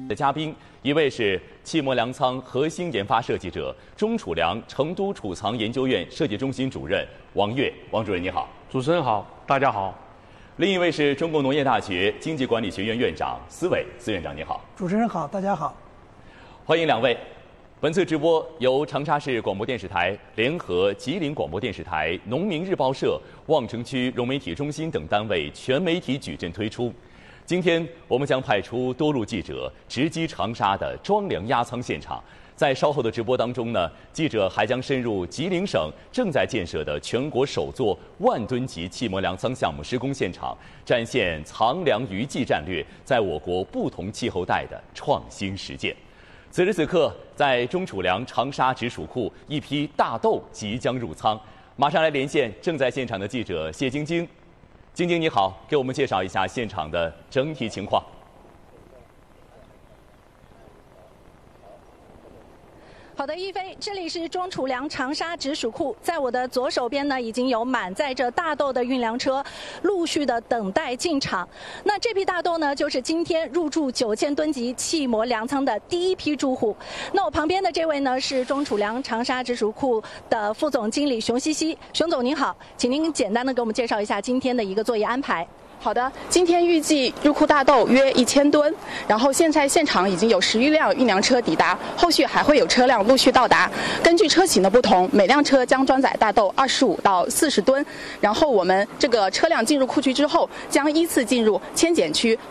的嘉宾，一位是汽摩粮仓核心研发设计者、钟储粮成都储藏研究院设计中心主任王悦，王主任你好。 主持人好，大家好。 另一位是中国农业大学经济管理学院院长司伟，司院长你好。 主持人好，大家好。 欢迎两位。本次直播由长沙市广播电视台联合吉林广播电视台、农民日报社、望城区融媒体中心等单位全媒体矩阵推出。今天我们将派出多路记者直击长沙的装粮压仓现场。在稍后的直播当中呢，记者还将深入吉林省正在建设的全国首座10000吨级汽摩粮仓项目施工现场，展现藏粮于技战略在我国不同气候带的创新实践。此时此刻，在钟储粮长沙直属库，一批大豆即将入仓。马上来连线正在现场的记者谢晶晶。晶晶你好，给我们介绍一下现场的整体情况。 好的，一飞，这里是钟储粮长沙直属库，在我的左手边呢，已经有满载着大豆的运粮车陆续的等待进场。那这批大豆呢，就是今天入驻9000吨级汽摩粮仓的第一批住户。那我旁边的这位呢，是钟储粮长沙直属库的副总经理熊西西。熊总您好，请您简单的给我们介绍一下今天的一个作业安排。 好的，今天预计入库大豆约1000吨，然后现在现场已经有11辆运粮车抵达，后续还会有车辆陆续到达。根据车型的不同，每辆车将装载大豆25到40吨。然后我们这个车辆进入库区之后，将依次进入千拣区、